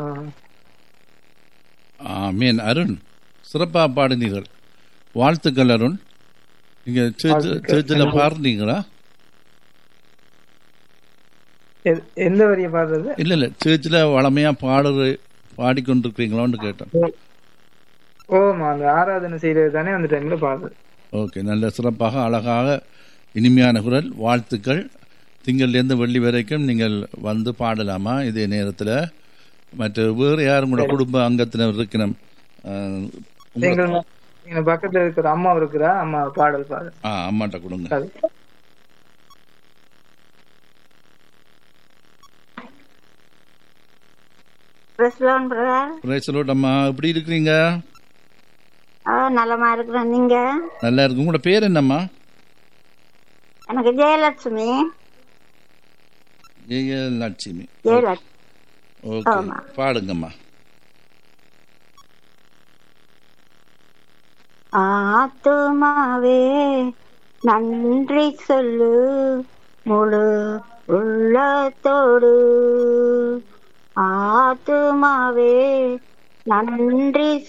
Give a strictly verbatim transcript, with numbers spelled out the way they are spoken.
ஆமீன். அருண், சிறப்பாக பாடினீர்கள். வாழ்த்துக்கள் அருண். நீங்க சேர்ச்சில் பாடுறீங்களா? எந்த வரிய பாடுறது? இல்ல இல்ல, சேர்ச்சில் வளமையா பாடுற பாடிக்கொண்டிருக்கீங்களான்னு கேட்டேன். ஓமா, அந்த ஆராதனை செய்யறது தானே அந்த டைம்ல பாடுறது. ஓகே, நல்ல சிறப்பாக அழகாக இனிமையான குரல். வாழ்த்துக்கள். திங்கள்லேருந்து வெள்ளி வரைக்கும் நீங்கள் வந்து பாடலாமா இதே நேரத்தில்? மற்ற வேறு யாரும் கூட குடும்ப அங்கத்தினர் இருக்கணும்? பக்கத்துல இருக்கிற அம்மா இருக்கிறா, அம்மா பாடல் பாடு. ஆ, அம்மாட்ட கொடுங்க. அம்மா, எப்படி இருக்கிறீங்க? நலமா இருக்கிறேன். நீங்க? நல்லா இருக்கு. உங்களோட பேர் என்னம்மா? எனக்கு ஜெயலட்சுமி. ஜெயலட்சுமி. ஓகே, பாடுங்கம்மா. ஆத்துமாவே நன்றி சொல்லு முழு உள்ளத்தோடு. ஆத்துமாவே நன்றி